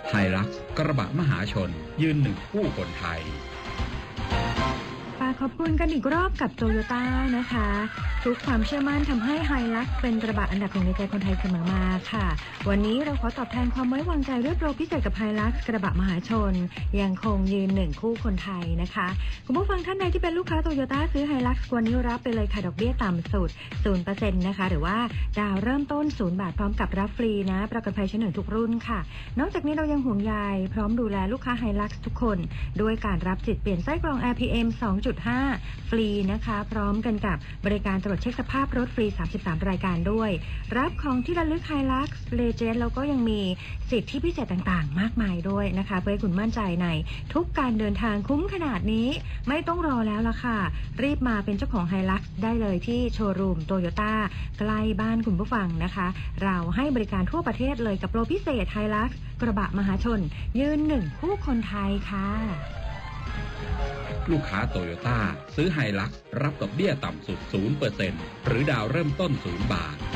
ไฮลักซ์กระบะมหาชนยืนหนึ่งคู่คนไทยขอบคุณกันอีกรอบกับโตโยต้านะคะทุกความเชื่อมั่นทำให้ไฮลักซ์เป็นกระบะอันดับหนึ่งในใจคนไทยเสมอมาค่ะวันนี้เราขอตอบแทนความไว้วางใจด้วยโปรพิเศษกับไฮลักซ์กระบะมหาชนยังคงยืนหนึ่งคู่คนไทยนะคะคุณผู้ฟังท่านใดที่เป็นลูกค้าโตโยต้าซื้อไฮลักซ์วันนี้รับไปเลยค่ะดอกเบี้ยต่ำสุด 0% นะคะหรือว่าดาวเริ่มต้น0 บาทพร้อมกับรับฟรีนะประกันภัยชั้นหนึ่งทุกรุ่นค่ะนอกจากนี้เรายังห่วงใยพร้อมดูแลลูกค้าไฮลักซ์ทุกคนด้วยการรับสิทธิ์เปลี่ยนไส้กรอง RPM 2.5 ฟรีนะคะพร้อมกันกับบริการตรวจเช็คสภาพรถฟรี33รายการด้วยรับของที่ระลึก Hilux Legend แล้วก็ยังมีสิทธิพิเศษต่างๆมากมายด้วยนะคะเพื่อให้คุณมั่นใจในทุกการเดินทางคุ้มขนาดนี้ไม่ต้องรอแล้วล่ะค่ะรีบมาเป็นเจ้าของ Hilux ได้เลยที่โชว์รูม Toyota ใกล้บ้านคุณผู้ฟังนะคะเราให้บริการทั่วประเทศเลยกับโปรพิเศษ Hilux กระบะมหาชนยืนหนึ่งคู่คนไทยค่ะลูกค้าโตโยต้าซื้อไฮลักซ์รับดอกเบี้ยต่ำสุด 0% หรือดาวเริ่มต้น0 บาท